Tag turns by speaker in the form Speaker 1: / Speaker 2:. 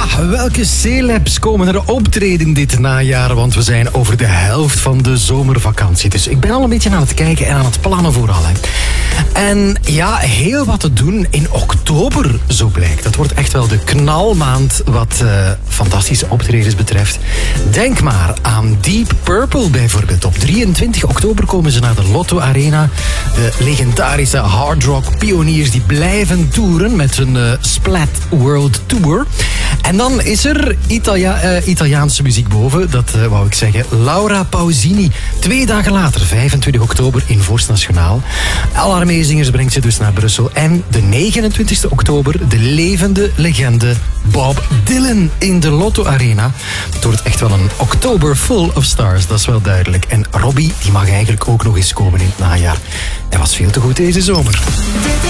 Speaker 1: welke celebs komen er optreden dit najaar? Want we zijn over de helft van de zomervakantie. Dus ik ben al een beetje aan het kijken en aan het plannen vooral. Hè. En ja, heel wat te doen in oktober, zo blijkt. Dat wordt echt wel de knalmaand wat fantastische optredens betreft. Denk maar aan Deep Purple bijvoorbeeld. Op 23 oktober komen ze naar de Lotto Arena. De legendarische hardrock pioniers die blijven toeren met hun Splat World Tour. En dan is er Italiaanse muziek boven. Dat wou ik zeggen. Laura Pausini. 2 dagen later, 25 oktober in Vorst Nationaal. Alarmeezingers brengt ze dus naar Brussel. En de 29 oktober de levende legende Bob Dylan in de Lotto Arena. Het wordt echt wel een oktober full of stars, dat is wel duidelijk. En Robbie, die mag eigenlijk ook nog eens komen in het najaar. Hij was veel te goed deze zomer.